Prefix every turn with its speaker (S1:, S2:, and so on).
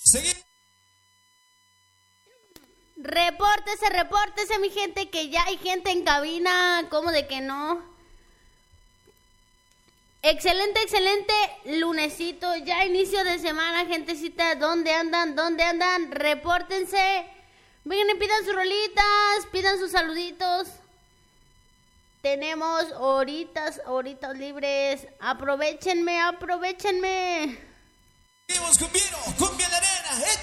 S1: Seguimos.
S2: Repórtese, mi gente, que ya hay gente en cabina. ¿Cómo de que no? Excelente lunesito, ya inicio de semana, gentecita. ¿Dónde andan? Repórtense. Vengan y pidan sus rolitas, pidan sus saluditos. Tenemos horitas libres. Aprovechenme.
S1: Seguimos cumbia de arena.